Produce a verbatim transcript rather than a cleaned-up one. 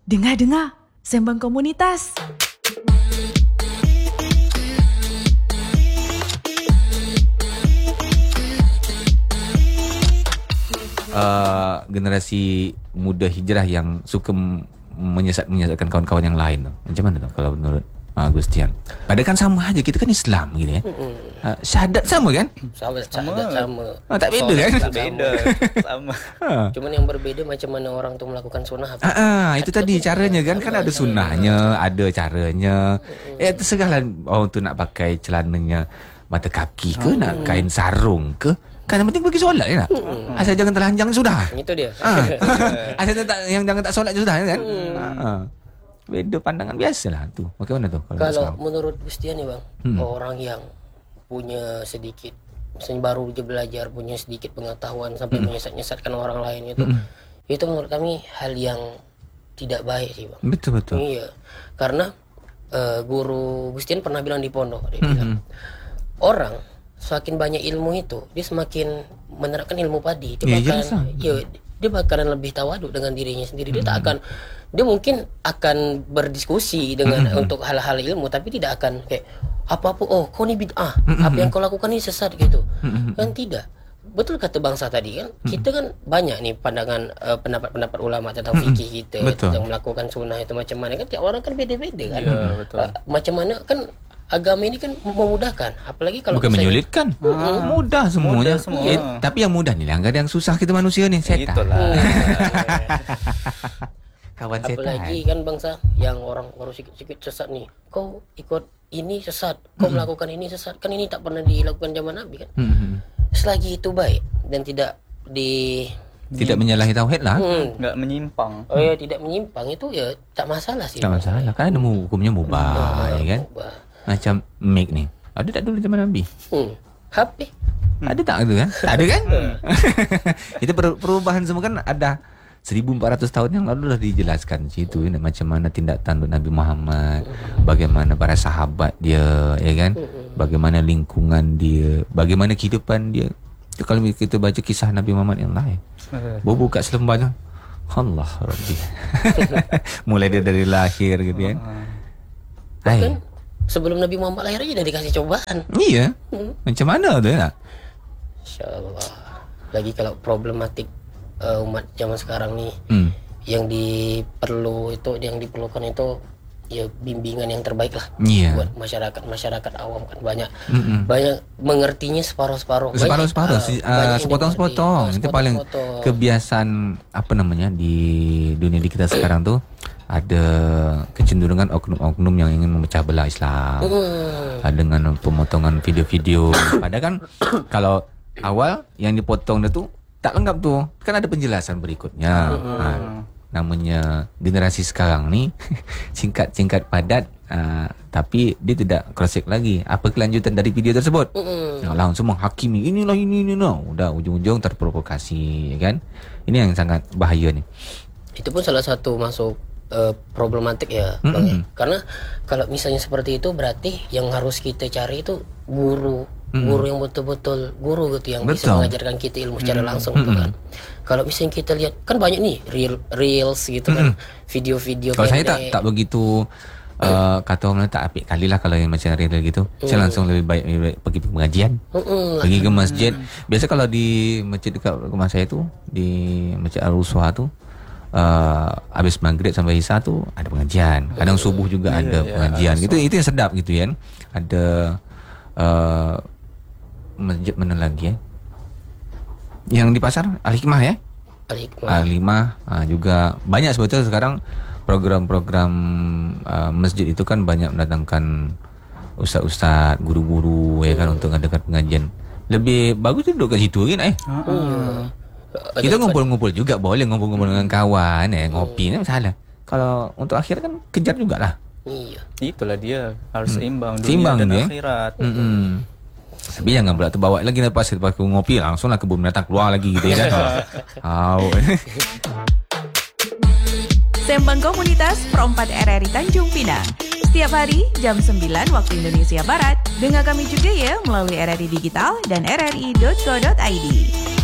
Dengar-dengar, Sembang Komunitas. Uh, generasi muda hijrah yang suka menyesat-menyesatkan kawan-kawan yang lain tu. Macam mana tu kalau menurut uh, Agustian? Padahal kan sama aja, kita kan Islam gitu ya. Uh, syahadat sama kan? Sama, syahadat sama. Ah, tak beda kan? Tak beda. Sama. Ha. Cuman yang berbeda macam mana orang tu melakukan sunnah. Ah, ah, itu tadi caranya kan, kan ada sunnahnya, ada caranya. Eh terserahlah orang tu nak pakai celananya mata kaki ke, nak kain sarung ke. Kan yang penting pergi solat je nak. Hmm. Asal jangan telanjang sudah. Itu dia. Ha. Asal tak, yang jangan tak solat je sudah kan. Hmm. Ha. Beda pandangan biasalah tu. Bagaimana tu kalau, kalau menurut Gustian ni bang, hmm. orang yang punya sedikit, misalnya baru je belajar, punya sedikit pengetahuan sampai hmm. menyesat-nyesatkan orang lain itu, hmm. itu menurut kami hal yang tidak baik sih bang. Betul betul. Iya. Karena uh, guru Gustian pernah bilang di pondok, dia hmm. bilang orang semakin banyak ilmu itu, dia semakin menerapkan ilmu padi. Dia ya, bakalan, ya, dia bakalan lebih tawaduk dengan dirinya sendiri. Dia hmm. tak akan, dia mungkin akan berdiskusi dengan hmm. untuk hal-hal ilmu, tapi tidak akan kayak apa-apa. Oh, kau ni bid'ah, hmm. apa yang kau lakukan ni sesat gitu. Hmm. Kan tidak. Betul kata bangsa tadi kan, hmm. kita kan banyak nih pandangan uh, pendapat-pendapat ulama tentang hmm. fikih kita, betul. Yang melakukan sunnah itu macam mana kan, tiap orang kan beda-beda kan. Ya, betul. Uh, macam mana kan. Agama ini kan memudahkan, apalagi kalau bukan menyulitkan, ah, mudah semuanya. Mudah semua. Eh, tapi yang mudah ni lah, enggak ada yang susah kita manusia ni, setan. Itulah. Kawan setan. Apalagi kan bangsa yang orang baru sikit-sikit sesat ni, kau ikut ini sesat, kau hmm. melakukan ini sesat, kan ini tak pernah dilakukan zaman Nabi kan. Hmm. Selagi itu baik dan tidak di tidak menyalahi tauhid lah, hmm. enggak menyimpang. Oh ya, tidak menyimpang itu ya tak masalah sih. Tak masalah, kan ada hukumnya mubah, hmm. ya kan. Mubah. Macam mic ni, ada tak dulu zaman Nabi? Hmm. H P hmm. Ada tak ada kan? Tak ada kan? Itu perubahan semua kan ada seribu empat ratus tahun yang lalu dah dijelaskan situ hmm. macam mana tindak tanduk Nabi Muhammad, hmm. bagaimana para sahabat dia, ya kan? Hmm. Bagaimana lingkungan dia, bagaimana kehidupan dia. Itu kalau kita baca kisah Nabi Muhammad yang lain. Hmm. Baru buka selembanya, Allah Rabbi. Mulai dia dari lahir gitu kan. Hai. Sebelum Nabi Muhammad lahir aja dah dikasih cobaan. Iya. Hmm. Macam mana tu ya? InsyaAllah. Lagi kalau problematik uh, umat zaman sekarang ni, hmm. yang diperlu itu, yang diperlukan itu ya bimbingan yang terbaik lah. Iya. Buat masyarakat masyarakat awam kan banyak Mm-mm. banyak mengertinya separuh-separuh. Separuh-separuh, uh, uh, sepotong-sepotong. Itu paling sepotong. Kebiasaan apa namanya di dunia di kita sekarang tuh. Ada kecenderungan oknum-oknum yang ingin memecah belah Islam hmm. dengan pemotongan video-video. Padahal kan kalau awal yang dipotong dia tu tak lengkap tu, kan ada penjelasan berikutnya. hmm. ha, Namanya generasi sekarang ni singkat-singkat padat, uh, tapi dia tidak cross-check lagi apa kelanjutan dari video tersebut. hmm. Nah, langsung menghakimi inilah ini ini no. Udah ujung-ujung terprovokasi, ya kan? Ini yang sangat bahaya ni. Itu pun salah satu masuk Uh, problematik ya, mm-hmm. Bang ya. Karena kalau misalnya seperti itu berarti yang harus kita cari itu guru, mm-hmm. guru yang betul-betul guru gitu yang Betul. bisa mengajarkan kita ilmu secara mm-hmm. langsung mm-hmm. kan. Kalau misalnya kita lihat kan banyak nih real reels gitu mm-hmm. kan, video-video. Kalau saya tak tak begitu uh, kata orang tak apik kali lah kalau yang macam real gitu. Mm. Saya langsung lebih baik, lebih baik pergi ke pengajian, mm-hmm. pergi ke masjid. Mm. Biasa kalau di masjid dekat rumah saya tu, di Masjid Al-Ruswa tu, Uh, habis maghrib sampai isya tu ada pengajian. Kadang subuh juga yeah, ada yeah, pengajian. Yeah, itu itu yang sedap gitu kan. Ada uh, masjid mana lagi eh? Yang di pasar Al-Hikmah ya? Al-Hikmah. Al-Hikmah uh, juga banyak sebetulnya sekarang program-program uh, masjid itu kan banyak mendatangkan ustaz-ustaz, guru-guru ya kan hmm. untuk mengadakan pengajian. Lebih bagus duduk kat situ kan eh. Hmm. Kita ngumpul-ngumpul juga boleh, ngumpul-ngumpul dengan kawan eh, ngopi ni masalah. Kalau untuk akhirat kan kejar jugalah. Iya. Itulah dia harus seimbang hmm. dunia seimbang dan dia. akhirat. Hmm. Tapi jangan pula terbawa lagi lepas lepas ngopi langsunglah kebun binatang keluar lagi gitu ya kan. Au. Sembang Komunitas Perempat R R I Tanjung Pinang. Setiap hari jam sembilan waktu Indonesia Barat. Dengar kami juga ya melalui R R I Digital dan r r i dot co dot i d.